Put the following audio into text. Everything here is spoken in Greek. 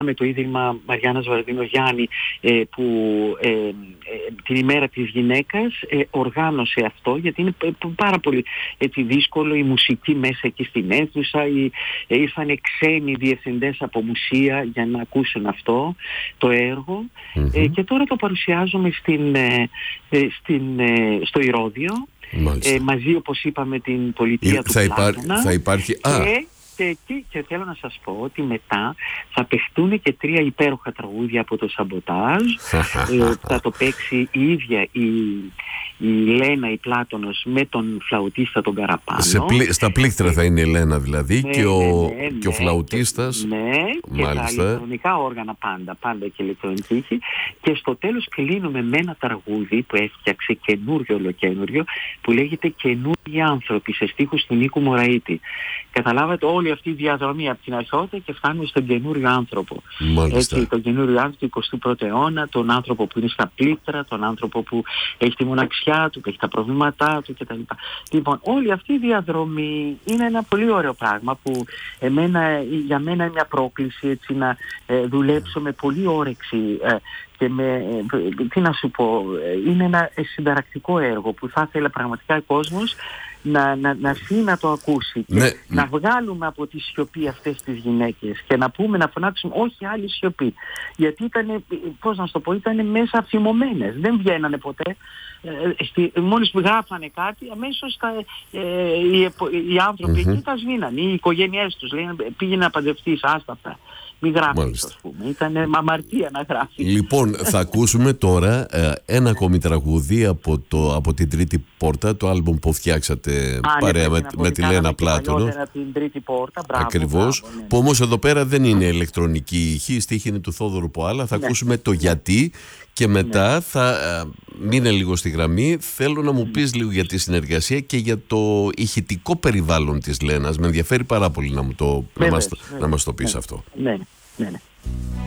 με το Ίδρυμα Μαριάννας Βαρδινογιάννη που την ημέρα της γυναίκας οργάνωσε αυτό, γιατί είναι πάρα πολύ δύσκολο η μουσική μέσα εκεί στην αίθουσα, ήρθαν ξένοι διευθυντές από μουσεία για να ακούσουν αυτό το έργο και τώρα το παρουσιάζουμε στο Ηρώδειο μαζί, όπως είπαμε, την πολιτεία του Πλάτωνα. Θα υπάρχει... Και θέλω να σας πω ότι μετά θα παιχτούν και 3 υπέροχα τραγούδια από το Σαμποτάζ. Θα το παίξει η ίδια η Λένα η Πλάτωνος με τον φλαουτίστα τον Καραπάνο. Στα πλήκτρα θα είναι η Λένα δηλαδή, και ο φλαουτίστας. Και τα ηλεκτρονικά όργανα πάντα και ηλεκτρονική ήχη. Και στο τέλος κλείνουμε με ένα τραγούδι που έφτιαξε ολοκένουργιο, που λέγεται «Καινούργιοι άνθρωποι», σε στίχους του Νίκου Μωραΐτη. Καταλάβατε όλη αυτή η διαδρομή από την αρχαιότητα και φτάνουμε στον καινούριο άνθρωπο. Έτσι, τον καινούριο άνθρωπο του 21ου αιώνα, τον άνθρωπο που είναι στα πλήκτρα, τον άνθρωπο που έχει τη μοναξιά του, που έχει τα προβλήματά του κτλ. Λοιπόν, όλη αυτή η διαδρομή είναι ένα πολύ ωραίο πράγμα που για μένα είναι μια πρόκληση, έτσι, να δουλέψω με πολύ όρεξη και τι να σου πω, είναι ένα συνταρακτικό έργο που θα ήθελα πραγματικά ο κόσμος να το ακούσει και να βγάλουμε από τη σιωπή αυτές τις γυναίκες και να πούμε, να φωνάξουμε όχι άλλη σιωπή, γιατί ήταν, πώς να σου το πω, ήταν μέσα αφημωμένες, δεν βγαίνανε ποτέ, μόλις που γράφανε κάτι αμέσως οι άνθρωποι εκεί τα σβήνανε, οι οικογένειές τους λένε πήγαινε να παντρευτείς, άστα αυτά. Μην γράφεις, ας πούμε. Ήταν αμαρτία να γράφει. Λοιπόν, θα ακούσουμε τώρα ένα ακόμη τραγούδι από την Τρίτη Πόρτα, το άλμπουμ που φτιάξατε παρέα με τη Λένα Πλάτωνο. Την Τρίτη Πόρτα, ακριβώς. Που όμως εδώ πέρα δεν είναι ηλεκτρονική ηχή, η στίχη είναι του Θόδωρου Ποάλα. Θα ακούσουμε το γιατί και μετά θα μείνε λίγο στη γραμμή. Θέλω να μου πεις λίγο για τη συνεργασία και για το ηχητικό περιβάλλον της Λένας. Με ενδιαφέρει πάρα πολύ να μας το πεις αυτό. Ναι.